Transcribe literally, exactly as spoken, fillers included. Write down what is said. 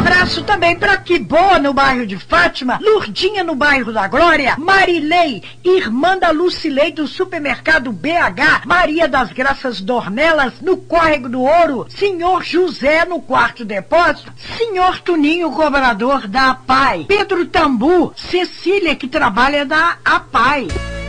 abraço também para Quiboa, no bairro de Fátima, Lurdinha, no bairro da Glória, Marilei, irmã da Lucilei, do supermercado B H, Maria das Graças Dornelas, no Córrego do Ouro, Senhor José, no Quarto Depósito, Senhor Tuninho, cobrador da APAI, Pedro Tambu, Cecília, que trabalha da APAI.